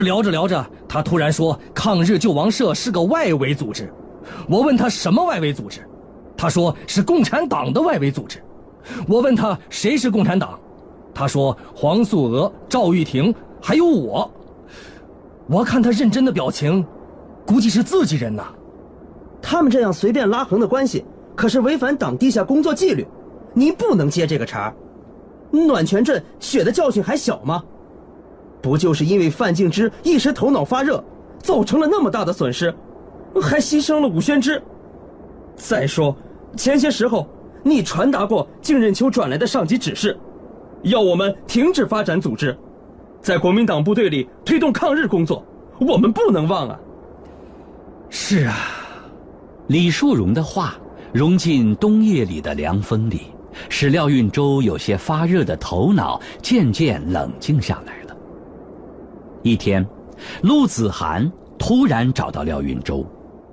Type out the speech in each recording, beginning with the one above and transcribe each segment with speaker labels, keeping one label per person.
Speaker 1: 聊着聊着，他突然说抗日救亡社是个外围组织。我问他什么外围组织，他说是共产党的外围组织。我问他谁是共产党，他说黄素娥、赵玉婷还有我。我看他认真的表情，估计是自己人呐。
Speaker 2: 他们这样随便拉横的关系，可是违反党地下工作纪律，您不能接这个茬。暖泉镇血的教训还小吗？不就是因为范敬之一时头脑发热，造成了那么大的损失，还牺牲了武宣之。再说，前些时候你传达过靳任秋转来的上级指示，要我们停止发展组织，在国民党部队里推动抗日工作，我们不能忘啊。
Speaker 1: 是啊，
Speaker 3: 李树荣的话融进冬夜里的凉风里，使廖运周有些发热的头脑渐渐冷静下来了。一天，陆子涵突然找到廖运周。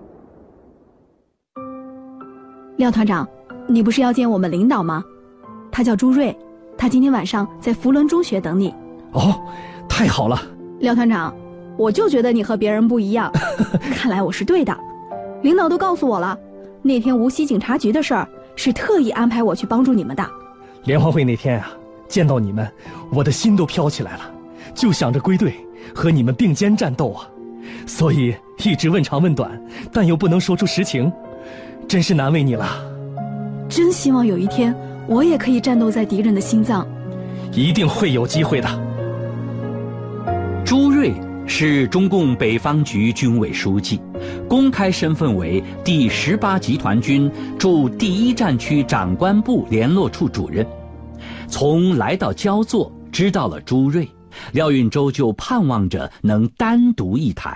Speaker 4: 廖团长，你不是要见我们领导吗？他叫朱瑞，他今天晚上在福伦中学等你。
Speaker 1: 哦，太好了。
Speaker 4: 廖团长，我就觉得你和别人不一样，看来我是对的。领导都告诉我了，那天无锡警察局的事儿是特意安排我去帮助你们的。
Speaker 1: 联欢会那天啊，见到你们，我的心都飘起来了，就想着归队和你们并肩战斗啊，所以一直问长问短，但又不能说出实情，真是难为你了。
Speaker 4: 真希望有一天我也可以战斗在敌人的心脏。
Speaker 1: 一定会有机会的。
Speaker 3: 朱瑞是中共北方局军委书记，公开身份为第18集团军驻第1战区长官部联络处主任。从来到焦作知道了朱瑞，廖运周就盼望着能单独一谈。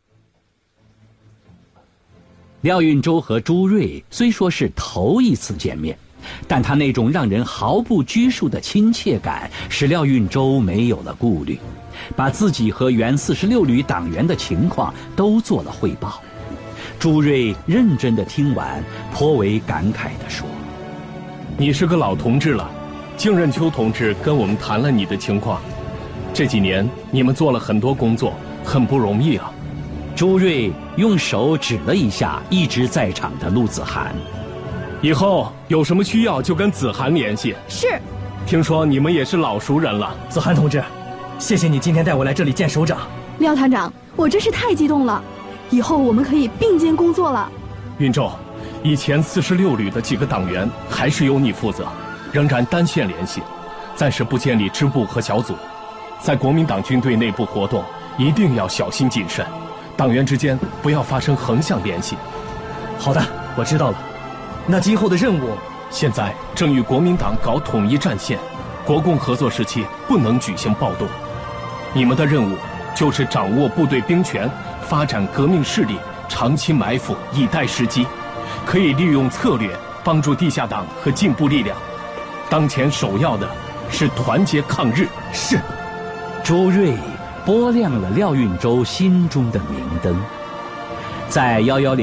Speaker 3: 廖运周和朱瑞虽说是头一次见面，但他那种让人毫不拘束的亲切感使廖运周没有了顾虑，把自己和原46旅党员的情况都做了汇报。朱瑞认真地听完，颇为感慨地说：
Speaker 5: 你是个老同志了，靳任秋同志跟我们谈了你的情况，这几年你们做了很多工作，很不容易啊。
Speaker 3: 朱瑞用手指了一下一直在场的陆子涵。
Speaker 5: 以后有什么需要就跟子涵联系。
Speaker 4: 是。
Speaker 5: 听说你们也是老熟人了。
Speaker 1: 子涵同志，谢谢你今天带我来这里见首长。
Speaker 4: 廖团长，我真是太激动了，以后我们可以并肩工作了。
Speaker 5: 运周，以前46旅的几个党员还是由你负责，仍然单线联系，暂时不建立支部和小组。在国民党军队内部活动一定要小心谨慎，党员之间不要发生横向联系。
Speaker 1: 好的，我知道了。那今后的任务，
Speaker 5: 现在正与国民党搞统一战线，国共合作时期不能举行暴动。你们的任务就是掌握部队兵权，发展革命势力，长期埋伏，以待时机，可以利用策略帮助地下党和进步力量。当前首要的是团结抗日。
Speaker 1: 是。
Speaker 3: 朱瑞拨亮了廖运周心中的明灯。在110